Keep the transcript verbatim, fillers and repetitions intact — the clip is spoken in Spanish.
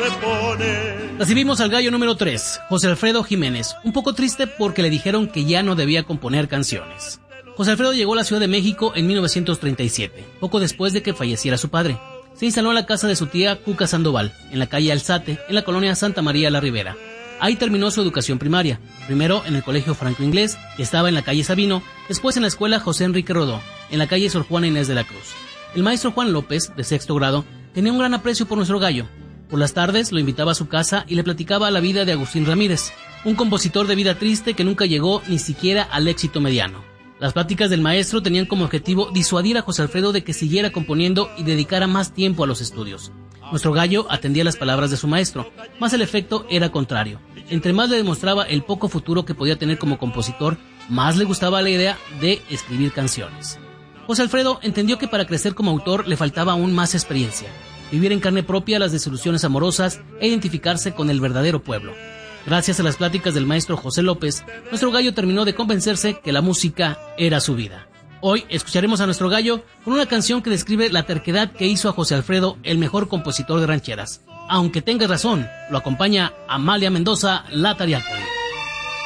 repone. Recibimos al gallo número tres, José Alfredo Jiménez, un poco triste porque le dijeron que ya no debía componer canciones. José Alfredo llegó a la Ciudad de México en mil novecientos treinta y siete, poco después de que falleciera su padre. Se instaló en la casa de su tía Cuca Sandoval, en la calle Alzate, en la colonia Santa María la Ribera. Ahí terminó su educación primaria, primero en el Colegio Franco Inglés, que estaba en la calle Sabino, después en la escuela José Enrique Rodó, en la calle Sor Juana Inés de la Cruz. El maestro Juan López, de sexto grado, tenía un gran aprecio por nuestro gallo. Por las tardes lo invitaba a su casa y le platicaba la vida de Agustín Ramírez, un compositor de vida triste que nunca llegó ni siquiera al éxito mediano. Las pláticas del maestro tenían como objetivo disuadir a José Alfredo de que siguiera componiendo y dedicara más tiempo a los estudios. Nuestro gallo atendía las palabras de su maestro, mas el efecto era contrario. Entre más le demostraba el poco futuro que podía tener como compositor, más le gustaba la idea de escribir canciones. José Alfredo entendió que para crecer como autor le faltaba aún más experiencia, vivir en carne propia las desilusiones amorosas e identificarse con el verdadero pueblo. Gracias a las pláticas del maestro José López, nuestro gallo terminó de convencerse que la música era su vida. Hoy escucharemos a nuestro gallo con una canción que describe la terquedad que hizo a José Alfredo el mejor compositor de rancheras. Aunque tengas razón, lo acompaña Amalia Mendoza, la Tariaco.